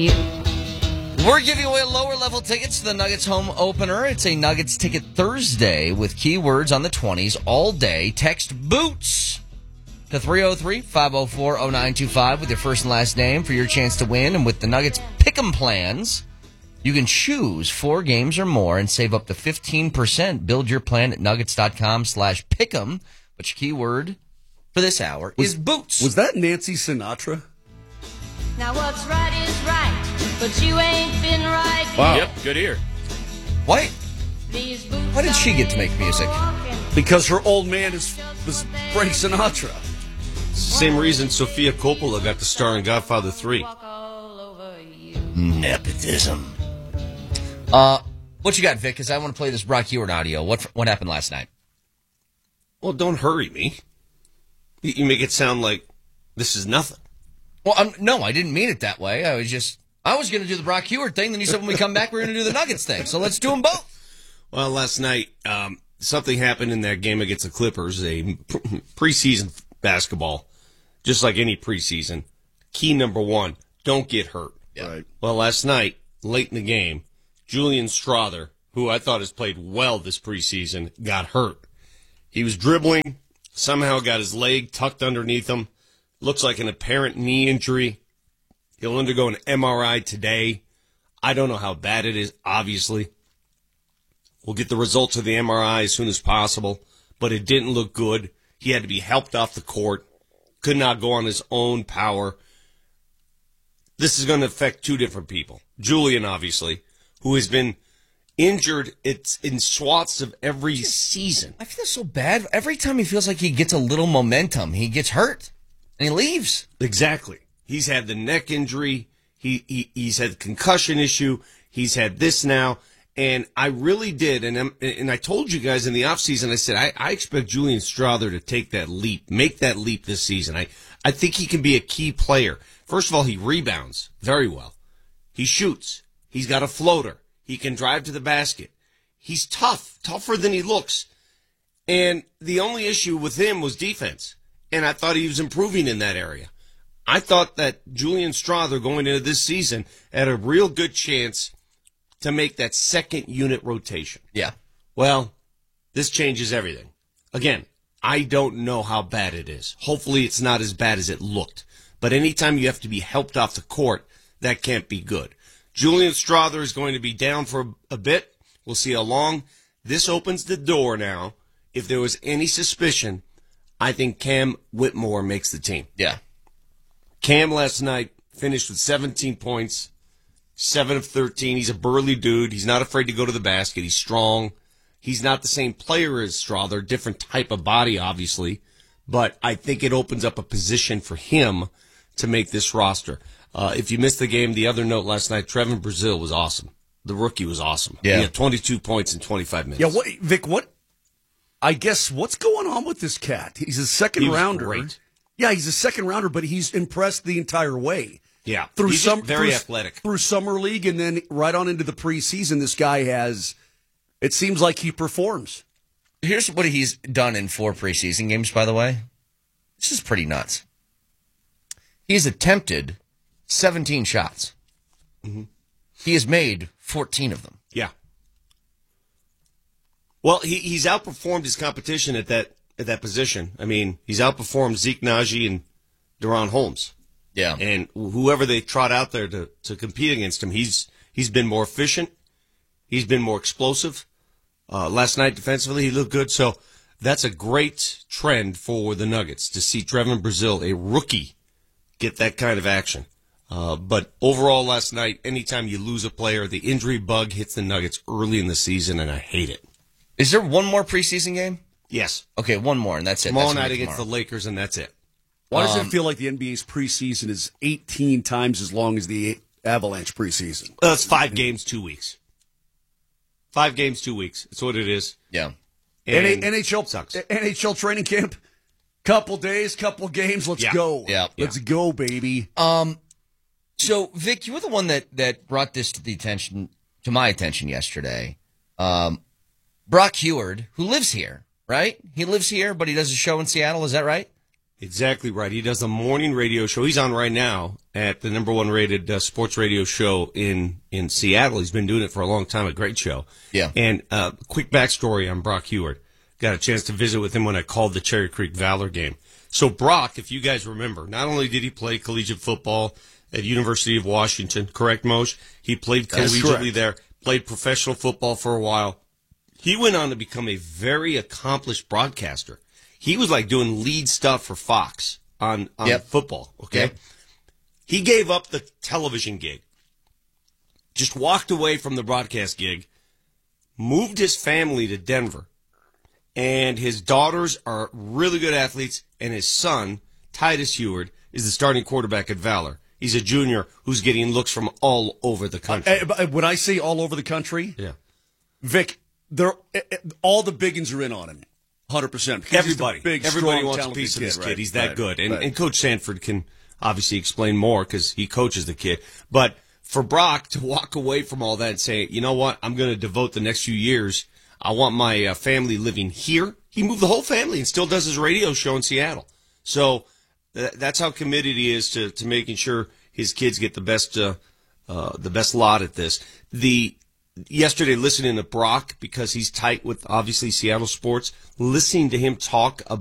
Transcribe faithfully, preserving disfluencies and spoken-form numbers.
We're giving away lower level tickets to the Nuggets home opener. It's a Nuggets ticket Thursday with keywords on the twenties all day. Text BOOTS to three oh three, five oh four, oh nine two five with your first and last name for your chance to win. And with the Nuggets Pick'em plans, you can choose four games or more and save up to fifteen percent. Build your plan at nuggets.com slash pick'em. But your keyword for this hour was, is boots. Was that Nancy Sinatra? Now what's right is right, but you ain't been right. Wow. Yep, good ear. Why, These boots why did she get to make music? Because her old man is was Frank Sinatra. Same reason Sofia Coppola got to star in Godfather three. Nepotism. Uh, what you got, Vic? Because I want to play this Brock Huard audio. What what happened last night? Well, don't hurry me. You, you make it sound like this is nothing. Well, um, no, I didn't mean it that way. I was just, I was going to do the Brock Huard thing. Then you said when we come back, we're going to do the Nuggets thing. So let's do them both. Well, last night, um, something happened in that game against the Clippers, a preseason basketball, just like any preseason. Key number one, don't get hurt. Yeah. Right. Well, last night, late in the game, Julian Strawther, who I thought has played well this preseason, got hurt. He was dribbling, somehow got his leg tucked underneath him. Looks like an apparent knee injury. He'll undergo an M R I today. I don't know how bad it is, obviously. We'll get the results of the M R I as soon as possible, but it didn't look good. He had to be helped off the court, could not go on his own power. This is going to affect two different people. Julian, obviously, who has been injured it's in swaths of every season. I feel so bad. Every time he feels like he gets a little momentum, he gets hurt and he leaves. Exactly. He's had the neck injury. He, he he's had concussion issue. He's had this now. And I really did, and I'm, and I told you guys in the offseason, I said, I, I expect Julian Strawther to take that leap, make that leap this season. I, I think he can be a key player. First of all, he rebounds very well. He shoots. He's got a floater. He can drive to the basket. He's tough, tougher than he looks. And the only issue with him was defense. And I thought he was improving in that area. I thought that Julian Strawther going into this season had a real good chance to make that second unit rotation. Yeah. Well, this changes everything. Again, I don't know how bad it is. Hopefully it's not as bad as it looked. But anytime you have to be helped off the court, that can't be good. Julian Strawther is going to be down for a bit. We'll see how long. This opens the door now. If there was any suspicion, I think Cam Whitmore makes the team. Yeah. Cam last night finished with seventeen points, seven of thirteen. He's a burly dude. He's not afraid to go to the basket. He's strong. He's not the same player as Strawther, different type of body, obviously. But I think it opens up a position for him to make this roster. Uh, if you missed the game, the other note last night, Trevin Brazil was awesome. The rookie was awesome. Yeah. He had twenty-two points in twenty-five minutes. Yeah, what, Vic, what, I guess, what's going on with this cat? He's a second He was rounder. great. Yeah, he's a second rounder, but he's impressed the entire way. Yeah. Through He's some, just very through, athletic. Through summer league and then right on into the preseason, this guy has, it seems like he performs. Here's what he's done in four preseason games, by the way. This is pretty nuts. He's attempted seventeen shots. Mm-hmm. He has made fourteen of them. Yeah. Well, he, he's outperformed his competition at that at that position. I mean, he's outperformed Zeke Naji and Deron Holmes. Yeah. And whoever they trot out there to, to compete against him, he's he's been more efficient. He's been more explosive. Uh, last night defensively, he looked good. So that's a great trend for the Nuggets to see Trevin Brazil, a rookie, get that kind of action. Uh, but overall last night, anytime you lose a player, the injury bug hits the Nuggets early in the season, and I hate it. Is there one more preseason game? Yes. Okay, one more, and that's it. Tomorrow That's night gonna be against the tomorrow. Lakers, and that's it. Why does Um, it feel like the N B A's preseason is eighteen times as long as the Avalanche preseason? Uh, it's five games, two weeks. Five games, two weeks. That's what it is. Yeah. And N H L sucks. N H L training camp, couple days, couple games. Let's Yeah. go. Yeah. Let's go, baby. Um, so, Vic, you were the one that, that brought this to the attention, to my attention yesterday. Um, Brock Huard, who lives here, right? He lives here, but he does a show in Seattle. Is that right? Exactly right. He does a morning radio show. He's on right now at the number one rated uh, sports radio show in, in Seattle. He's been doing it for a long time. A great show. Yeah. And uh, quick backstory on Brock Huard. Got a chance to visit with him when I called the Cherry Creek Valor game. So Brock, if you guys remember, not only did he play collegiate football at University of Washington, correct, Moshe? He played That's collegiately correct. there, played professional football for a while. He went on to become a very accomplished broadcaster. He was like doing lead stuff for Fox on, on Yep. football, okay? Yep. He gave up the television gig, just walked away from the broadcast gig, moved his family to Denver, and his daughters are really good athletes, and his son, Titus Huard, is the starting quarterback at Valor. He's a junior who's getting looks from all over the country. Uh, uh, when I say all over the country, yeah. Vic, they're, uh, uh, all the biggins are in on him. one hundred percent. Because he's the Everybody. big, Everybody strong, wants a talented piece of this kid. right? He's that Right. good. And, Right. and Coach Sanford can obviously explain more because he coaches the kid. But for Brock to walk away from all that and say, you know what, I'm going to devote the next few years. I want my uh, family living here. He moved the whole family and still does his radio show in Seattle. So th- that's how committed he is to, to making sure his kids get the best uh, uh, the best lot at this. The yesterday, listening to Brock because he's tight with obviously Seattle sports, listening to him talk about